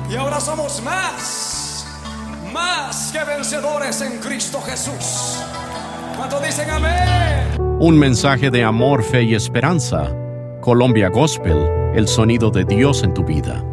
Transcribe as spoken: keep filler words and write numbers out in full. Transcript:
Y ahora somos más, más que vencedores en Cristo Jesús. ¿Cuántos dicen amén? Un mensaje de amor, fe y esperanza. Colombia Gospel, el sonido de Dios en tu vida.